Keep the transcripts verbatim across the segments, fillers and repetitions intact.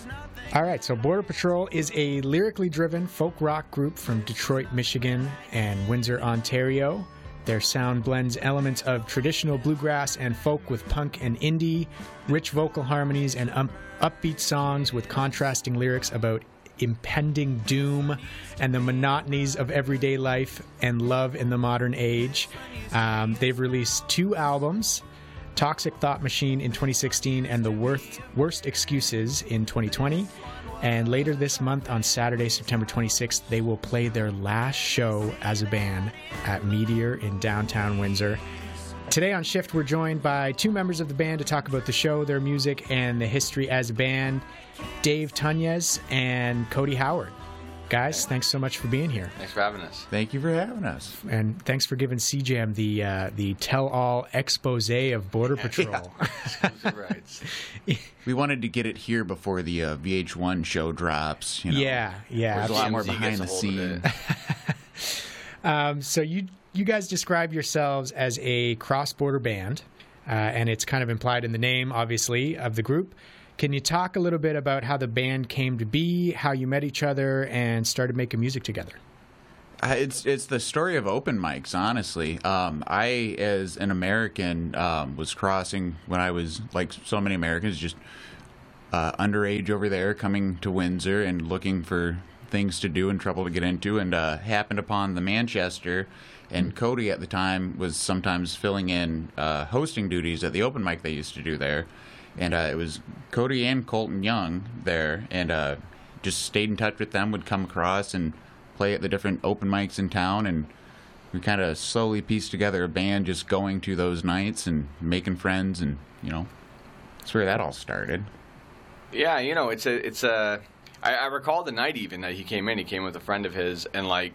All right, so Border Patrol is a lyrically driven folk rock group from Detroit, Michigan and Windsor, Ontario. Their sound blends elements of traditional bluegrass and folk with punk and indie, rich vocal harmonies and um, upbeat songs with contrasting lyrics about impending doom and the monotonies of everyday life and love in the modern age. Um, they've released two albums, Toxic Thought Machine in twenty sixteen and The Worst, Worst Excuses in twenty twenty. And later this month on Saturday, September twenty-sixth, they will play their last show as a band at Meteor in downtown Windsor. Today on Shift, we're joined by two members of the band to talk about the show, their music, and the history as a band, Dave Tunyes and Cody Howard. Guys, thanks so much for being here. Thanks for having us. Thank you for having us. And thanks for giving C Jam the uh, the tell-all expose of Border Patrol. Exclusive rights. We wanted to get it here before the uh, V H one show drops. You know. Yeah, yeah. There's a lot more T M Z behind the gets a hold of scenes. um, so you you guys describe yourselves as a cross-border band, uh, and it's kind of implied in the name, obviously, of the group. Can you talk a little bit about how the band came to be, how you met each other, and started making music together? Uh, it's it's the story of open mics, honestly. Um, I, as an American, um, was crossing when I was, like so many Americans, just uh, underage over there, coming to Windsor and looking for things to do and trouble to get into, and uh, happened upon the Manchester. And Cody at the time was sometimes filling in uh, hosting duties at the open mic they used to do there. And uh, it was Cody and Colton Young there, and uh, just stayed in touch with them, would come across and play at the different open mics in town, and we kind of slowly pieced together a band just going to those nights and making friends, and, you know, that's where that all started. Yeah, you know, it's a, it's a, I, I recall the night even that he came in, he came with a friend of his, and like,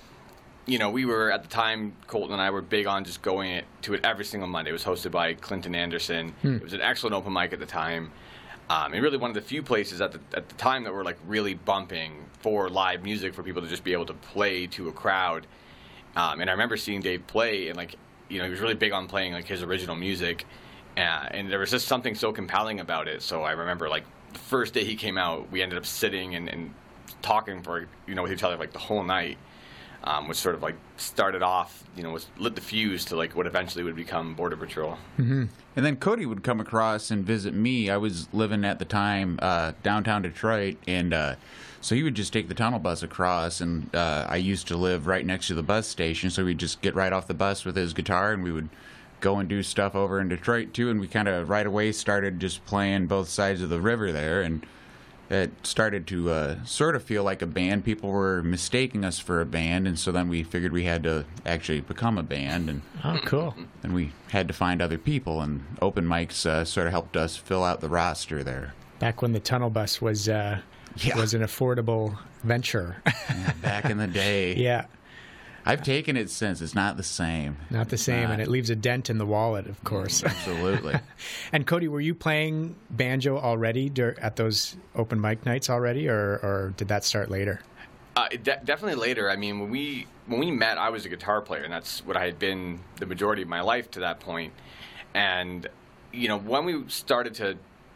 you know, we were, at the time, Colton and I were big on just going it, to it every single Monday. It was hosted by Clinton Anderson. Hmm. It was an excellent open mic at the time. Um, and really one of the few places at the at the time that were, like, really bumping for live music for people to just be able to play to a crowd. Um, and I remember seeing Dave play, and, like, you know, he was really big on playing, like, his original music. Uh, and there was just something so compelling about it. So I remember, like, the first day he came out, we ended up sitting and, and talking for, you know, with each other, like, the whole night. Um, which sort of like started off, you know, was lit the fuse to like what eventually would become Border Patrol. Mm-hmm. And then Cody would come across and visit me. I was living at the time uh, downtown Detroit, and uh, so he would just take the tunnel bus across, and uh, I used to live right next to the bus station, so we'd just get right off the bus with his guitar, and we would go and do stuff over in Detroit too, and we kind of right away started just playing both sides of the river there, and it started to uh, sort of feel like a band. People were mistaking us for a band, and so then we figured we had to actually become a band. And oh, cool. Then we had to find other people, and open mics uh, sort of helped us fill out the roster there. Back when the tunnel bus was uh, yeah. was an affordable venture. Yeah, back in the day. Yeah. I've taken it since. It's not the same. Not the same, not. And it leaves a dent in the wallet, of course. Absolutely. And Cody, were you playing banjo already dur- at those open mic nights already, or, or did that start later? Uh, de- definitely later. I mean, when we when we met, I was a guitar player, and that's what I had been the majority of my life to that point. And, you know, when we started to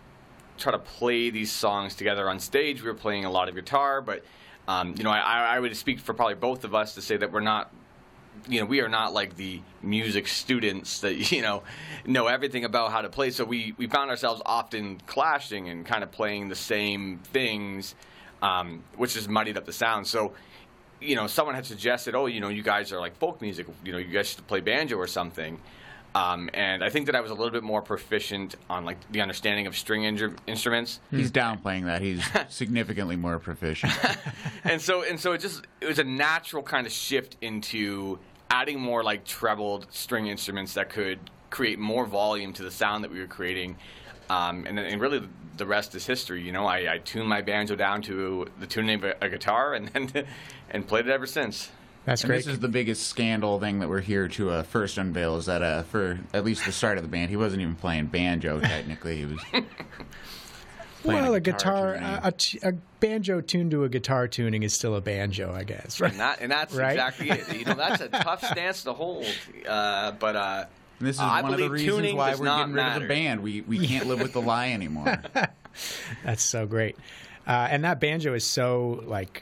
try to play these songs together on stage, we were playing a lot of guitar, but Um, you know, I, I would speak for probably both of us to say that we're not, you know, we are not like the music students that, you know, know everything about how to play. So we, we found ourselves often clashing and kind of playing the same things, um, which just muddied up the sound. So, you know, someone had suggested, oh, you know, you guys are like folk music, you know, you guys should play banjo or something. Um, and I think that I was a little bit more proficient on like the understanding of string in- instruments. He's downplaying that. He's significantly more proficient. and so and so it just it was a natural kind of shift into adding more like trebled string instruments that could create more volume to the sound that we were creating. Um, and, and really the rest is history. You know, I, I tuned my banjo down to the tuning of a, a guitar and then and played it ever since. That's and great. This is the biggest scandal thing that we're here to uh, first unveil, is that uh, for at least the start of the band, he wasn't even playing banjo, technically. He was well, a a guitar, guitar a, a, t- a banjo tuned to a guitar tuning is still a banjo, I guess. Right? And, that, and that's right? exactly it. You know, that's a tough stance to hold. Uh, but uh, and this is uh, one of the reasons why we're getting rid matter. of the band. We we can't live with the lie anymore. That's so great. Uh, and that banjo is so, like,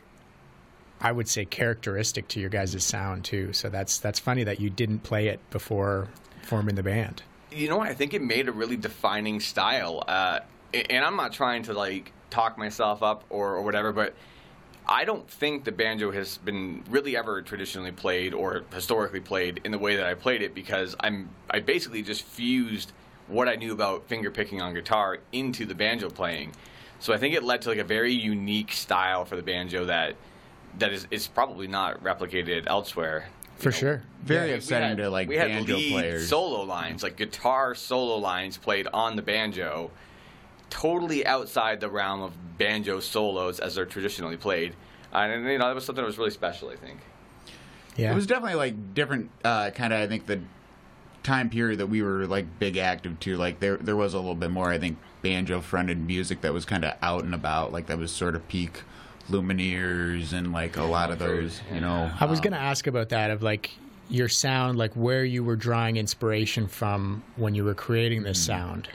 I would say characteristic to your guys' sound, too. So that's that's funny that you didn't play it before forming the band. You know what? I think it made a really defining style. Uh, and I'm not trying to, like, talk myself up or, or whatever, but I don't think the banjo has been really ever traditionally played or historically played in the way that I played it, because I'm I basically just fused what I knew about finger picking on guitar into the banjo playing. So I think it led to like a very unique style for the banjo that that is, is probably not replicated elsewhere. For know, sure. Very yeah, upsetting had, to like we banjo had lead players. Solo lines, like guitar solo lines played on the banjo, totally outside the realm of banjo solos as they're traditionally played. Uh, and you know, that was something that was really special, I think. Yeah. It was definitely like different uh, kind of, I think, the time period that we were like big active to. Like there there was a little bit more, I think, banjo fronted music that was kind of out and about, like that was sort of peak Lumineers and like a lot of those, you know. I was um, going to ask about that, of like your sound, like where you were drawing inspiration from when you were creating this sound.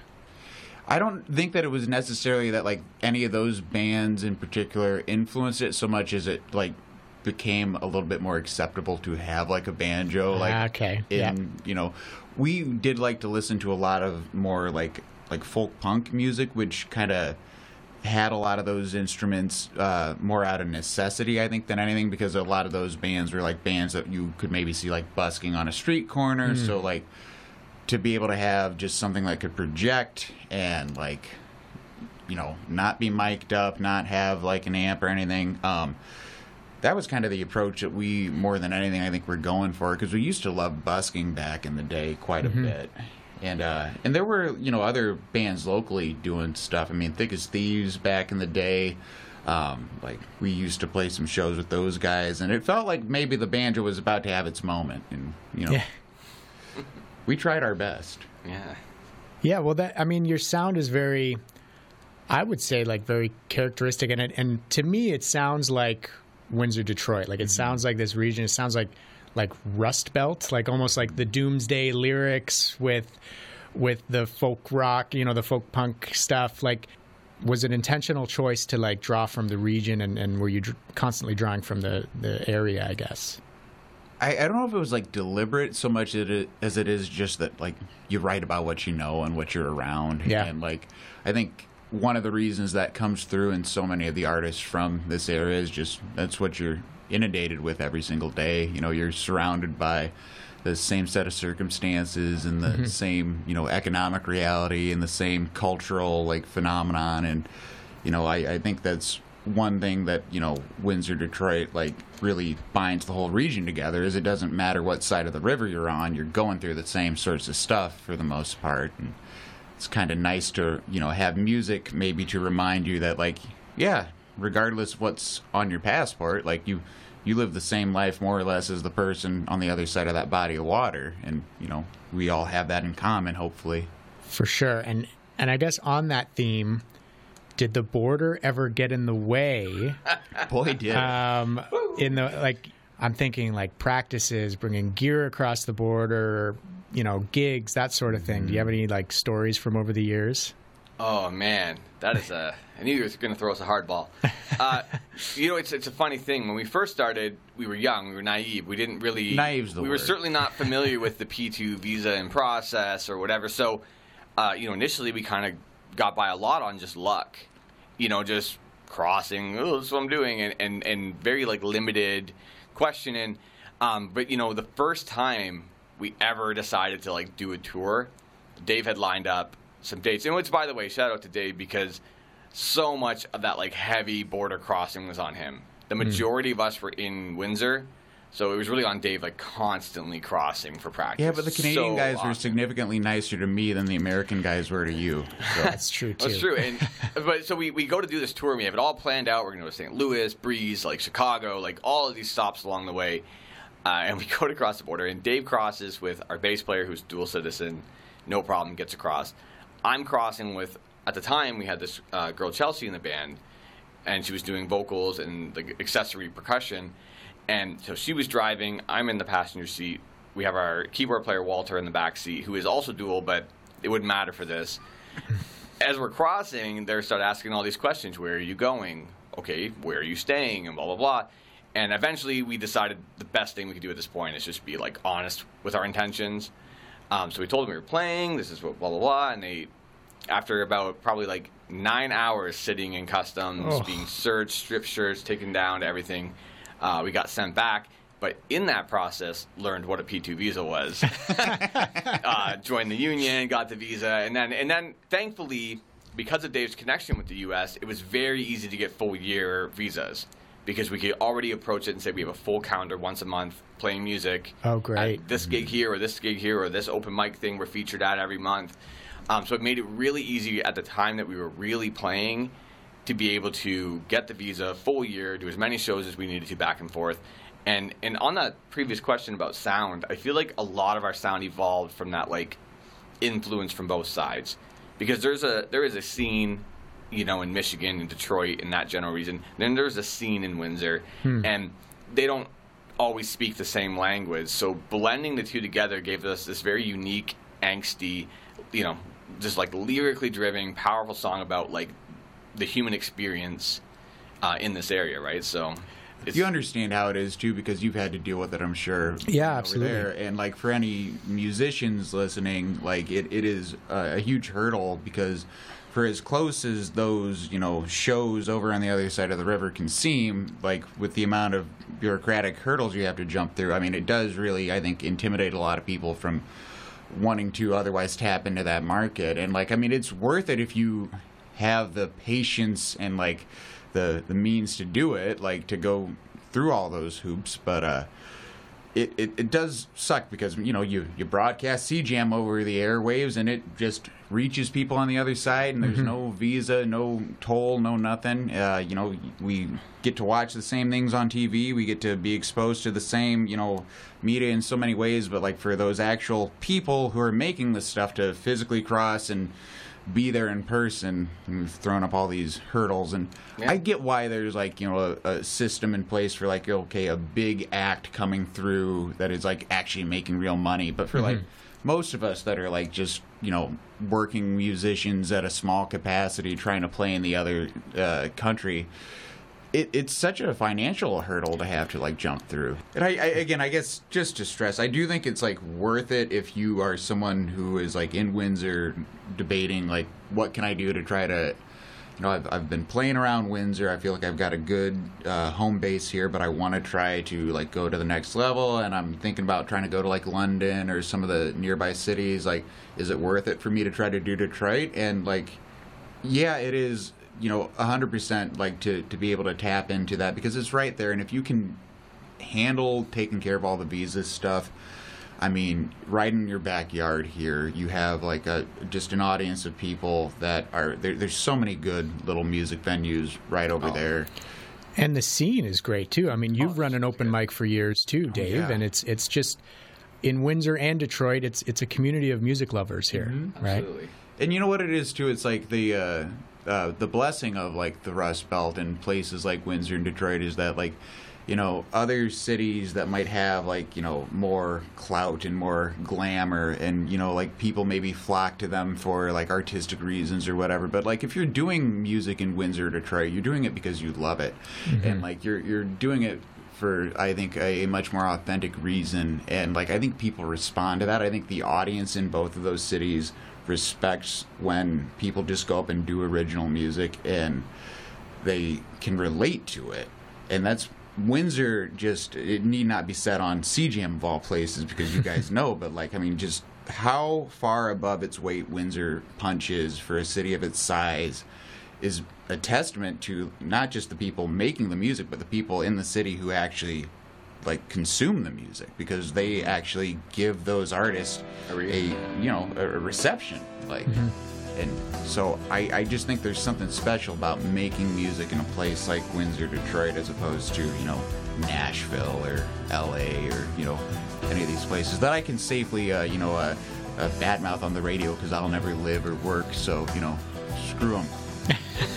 I don't think that it was necessarily that like any of those bands in particular influenced it so much as it like became a little bit more acceptable to have like a banjo. Like ah, okay. in yeah. you know, we did like to listen to a lot of more like like folk punk music, which kind of had a lot of those instruments uh, more out of necessity, I think, than anything, because a lot of those bands were like bands that you could maybe see like busking on a street corner. Mm. So like to be able to have just something that could project and like, you know, not be mic'd up, not have like an amp or anything. Um, that was kind of the approach that we, more than anything, I think we're going for, because we used to love busking back in the day quite a mm-hmm. bit. And uh, and there were, you know, other bands locally doing stuff. I mean, Thick as Thieves back in the day. Um, like, we used to play some shows with those guys, and it felt like maybe the banjo was about to have its moment. And, you know, yeah. we tried our best. Yeah. Yeah, well, that, I mean, your sound is very, I would say, like, very characteristic. And, it, and to me, it sounds like Windsor, Detroit. Like, it mm-hmm. sounds like this region. It sounds like like Rust Belt, like almost like the Doomsday lyrics with with the folk rock, you know, the folk punk stuff. Like, was it intentional choice to like draw from the region, and, and were you dr- constantly drawing from the, the area, I guess? I, I don't know if it was like deliberate so much as it, as it is just that like you write about what you know and what you're around. Yeah. And like, I think one of the reasons that comes through in so many of the artists from this area is just that's what you're inundated with every single day. You know, you're surrounded by the same set of circumstances and the mm-hmm. same, you know, economic reality and the same cultural like phenomenon. And, you know, I, I think that's one thing that, you know, Windsor, Detroit, like really binds the whole region together, is it doesn't matter what side of the river you're on, you're going through the same sorts of stuff for the most part. And it's kind of nice to, you know, have music maybe to remind you that, like, yeah, regardless of what's on your passport, like you you live the same life more or less as the person on the other side of that body of water, and you know, we all have that in common, hopefully. For sure. And and I guess on that theme, did the border ever get in the way? Boy, did. Um, in the like, I'm thinking like practices, bringing gear across the border, you know, gigs, that sort of thing. Mm. Do you have any like stories from over the years? Oh man, that is a. I knew you were going to throw us a hard ball. Uh, you know, it's it's a funny thing. When we first started, we were young, we were naive. We didn't really. Naive's the We word. were certainly not familiar with the P two visa and process or whatever. So, uh, you know, initially we kind of got by a lot on just luck. You know, just crossing. Oh, that's what I'm doing, and and, and very like limited questioning. Um, but you know, the first time we ever decided to like do a tour, Dave had lined up some dates. And which, by the way, shout out to Dave, because so much of that like heavy border crossing was on him. The majority mm. of us were in Windsor, so it was really on Dave, like constantly crossing for practice. Yeah, but the Canadian so guys often. were significantly nicer to me than the American guys were to you. So. That's true too. That's true. And but so we, we go to do this tour, and we have it all planned out. We're going to go to Saint Louis, Breeze, like Chicago, like all of these stops along the way. Uh, and we go to cross the border, and Dave crosses with our bass player, who's dual citizen, no problem, gets across. I'm crossing with, at the time, we had this uh, girl, Chelsea, in the band, and she was doing vocals and the accessory percussion. And so she was driving. I'm in the passenger seat. We have our keyboard player, Walter, in the back seat, who is also dual, but it wouldn't matter for this. as we're crossing, they start asking all these questions. Where are you going? Okay, where are you staying? And blah, blah, blah. And eventually we decided the best thing we could do at this point is just be, like, honest with our intentions. Um, so we told them we were playing, this is what, blah, blah, blah. And they, after about probably, like, nine hours sitting in customs, oh. being searched, strip shirts, taken down, everything, uh, we got sent back. But in that process, learned what a P two visa was. uh, joined the union, got the visa, and then and then thankfully, because of Dave's connection with the U S, it was very easy to get full year visas because we could already approach it and say we have a full calendar once a month playing music. Oh, great! At this gig here or this gig here or this open mic thing we're featured at every month. Um, so it made it really easy at the time that we were really playing to be able to get the visa full year, do as many shows as we needed to back and forth. And and on that previous question about sound, I feel like a lot of our sound evolved from that, like, influence from both sides. Because there's a there is a scene, you know, in Michigan and Detroit and that general reason. Then there's a scene in Windsor, hmm. and they don't always speak the same language. So blending the two together gave us this very unique, angsty, you know, just like lyrically driven, powerful song about, like, the human experience uh, in this area, right? So it's, you understand how it is too because you've had to deal with it, I'm sure. Yeah, over absolutely. There. And like for any musicians listening, like it, it is a, a huge hurdle because for as close as those, you know, shows over on the other side of the river can seem, like with the amount of bureaucratic hurdles you have to jump through, I mean, it does really, I think, intimidate a lot of people from wanting to otherwise tap into that market. And like, I mean, it's worth it if you have the patience and like the the means to do it, like to go through all those hoops. But uh it, it, it does suck because, you know, you, you broadcast C Jam over the airwaves and it just reaches people on the other side and there's mm-hmm. no visa, no toll, no nothing. Uh, you know, we get to watch the same things on T V. We get to be exposed to the same, you know, media in so many ways. But like for those actual people who are making this stuff to physically cross and be there in person, we've thrown up all these hurdles. And yeah. I get why there's like, you know, a, a system in place for like, okay, a big act coming through that is like actually making real money. But for mm-hmm. like most of us that are like just, you know, working musicians at a small capacity trying to play in the other uh, country, it, it's such a financial hurdle to have to like jump through. And I, I again, I guess just to stress, I do think it's like worth it if you are someone who is like in Windsor debating like what can I do to try to, you know, I've I've been playing around Windsor. I feel like I've got a good uh, home base here, but I want to try to like go to the next level. And I'm thinking about trying to go to like London or some of the nearby cities. Like, is it worth it for me to try to do Detroit? And like, yeah, it is. You know, one hundred percent like to, to be able to tap into that because it's right there. And if you can handle taking care of all the visa stuff, I mean, right in your backyard here, you have like a just an audience of people that are there. There's so many good little music venues right over oh. there. And the scene is great too. I mean, you've oh, run an open good. mic for years too, Dave, oh, yeah. and it's it's just in Windsor and Detroit. It's it's a community of music lovers here, mm-hmm. right? Absolutely. And you know what it is too? It's like the. Uh, Uh, the blessing of like the Rust Belt and places like Windsor and Detroit is that like, you know, other cities that might have like, you know, more clout and more glamour and, you know, like people maybe flock to them for like artistic reasons or whatever. But like if you're doing music in Windsor or Detroit, you're doing it because you love it. Mm-hmm. And like you're you're doing it for, I think, a, a much more authentic reason. And like I think people respond to that. I think the audience in both of those cities respects when people just go up and do original music and they can relate to it. And that's Windsor. Just it need not be said on C Jam of all places because you guys know, but like I mean just how far above its weight Windsor punches for a city of its size is a testament to not just the people making the music but the people in the city who actually like consume the music because they actually give those artists a you know a reception like mm-hmm. and so I, I just think there's something special about making music in a place like Windsor, Detroit as opposed to you know Nashville or L A or you know any of these places that I can safely uh, you know uh, uh, badmouth on the radio because I'll never live or work, so you know screw them.